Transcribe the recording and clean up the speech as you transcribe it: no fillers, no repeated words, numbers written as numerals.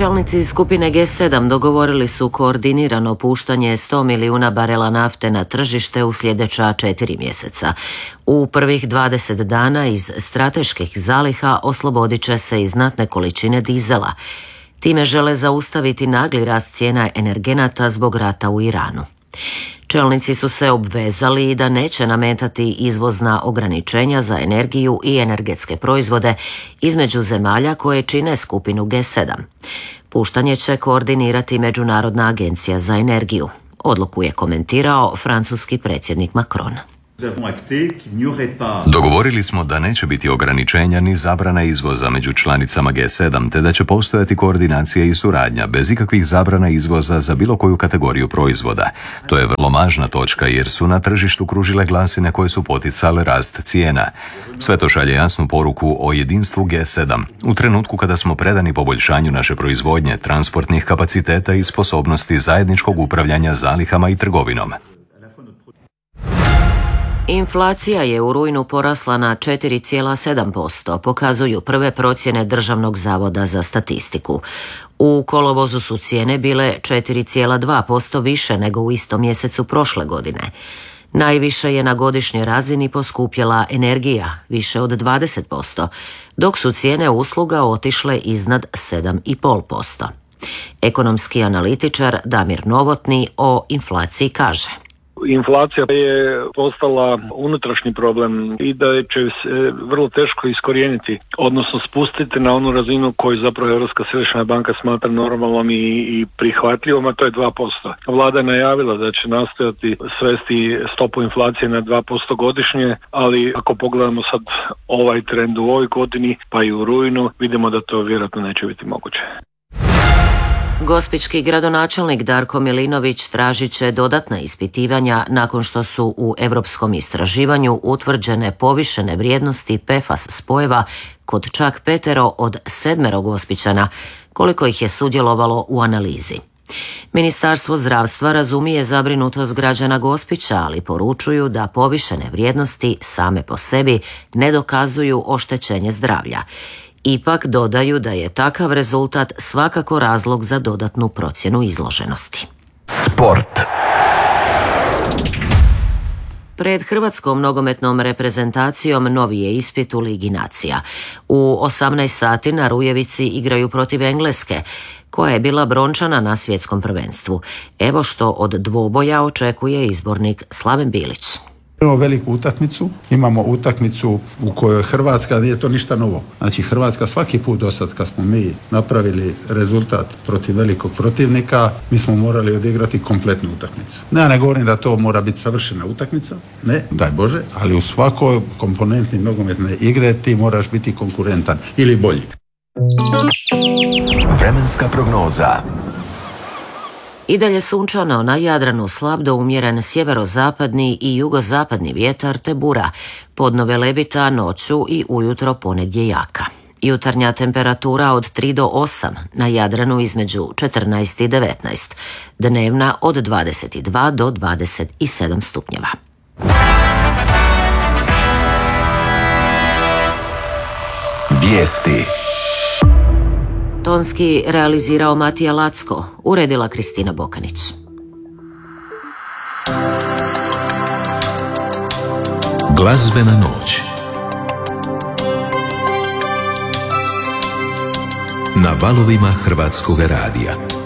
Čelnici skupine G7 dogovorili su koordinirano puštanje 100 milijuna barela nafte na tržište u sljedeća 4 mjeseca. U prvih 20 dana iz strateških zaliha oslobodit će se i znatne količine dizela. Time žele zaustaviti nagli rast cijena energenata zbog rata u Iranu. Čelnici su se obvezali da neće nametati izvozna ograničenja za energiju i energetske proizvode između zemalja koje čine skupinu G7. Puštanje će koordinirati Međunarodna agencija za energiju. Odluku je komentirao francuski predsjednik Macron. Dogovorili smo da neće biti ograničenja ni zabrana izvoza među članicama G7, te da će postojati koordinacija i suradnja bez ikakvih zabrana izvoza za bilo koju kategoriju proizvoda. To je vrlo važna točka jer su na tržištu kružile glasine koje su poticale rast cijena. Sve to šalje jasnu poruku o jedinstvu G7 u trenutku kada smo predani poboljšanju naše proizvodnje, transportnih kapaciteta i sposobnosti zajedničkog upravljanja zalihama i trgovinom. Inflacija je u rujnu porasla na 4,7%, pokazuju prve procjene Državnog zavoda za statistiku. U kolovozu su cijene bile 4,2% više nego u istom mjesecu prošle godine. Najviše je na godišnjoj razini poskupjela energija, više od 20%, dok su cijene usluga otišle iznad 7,5%. Ekonomski analitičar Damir Novotni o inflaciji kaže: Inflacija je postala unutrašnji problem i da će se vrlo teško iskorijeniti, odnosno spustiti na onu razinu koju zapravo Europska središnja banka smatra normalnom i prihvatljivom, a to je 2%. Vlada je najavila da će nastojati svesti stopu inflacije na 2% godišnje, ali ako pogledamo sad ovaj trend u ovoj godini, pa i u rujnu, vidimo da to vjerojatno neće biti moguće. Gospićki gradonačelnik Darko Milinović tražit će dodatna ispitivanja nakon što su u europskom istraživanju utvrđene povišene vrijednosti PFAS spojeva kod čak 5 od 7 Gospićana, koliko ih je sudjelovalo u analizi. Ministarstvo zdravstva razumije zabrinutost građana Gospića, ali poručuju da povišene vrijednosti same po sebi ne dokazuju oštećenje zdravlja. Ipak dodaju da je takav rezultat svakako razlog za dodatnu procjenu izloženosti. Sport. Pred hrvatskom nogometnom reprezentacijom novi je ispit u Ligi nacija. U 18 sati na Rujevici igraju protiv Engleske, koja je bila brončana na svjetskom prvenstvu. Evo što od dvoboja očekuje izbornik Slaven Bilić. Imamo veliku utakmicu, imamo utakmicu u kojoj Hrvatska, nije to ništa novo. Znači Hrvatska svaki put do sad kad smo mi napravili rezultat protiv velikog protivnika, mi smo morali odigrati kompletnu utakmicu. Ne govorim da to mora biti savršena utakmica, ne, daj Bože, ali u svakoj komponenti nogometne igre ti moraš biti konkurentan ili bolji. Vremenska prognoza. I dalje sunčano, na Jadranu slab do umjeren sjeverozapadni i jugozapadni vjetar te bura, podno velebita noću i ujutro ponegdje jaka. Jutarnja temperatura od 3 do 8, na Jadranu između 14 i 19, dnevna od 22 do 27 stupnjeva. Vijesti. Tonski realizirao Matija Lacko, uredila Kristina Bokanić. Glazbena noć na valovima Hrvatskog radija.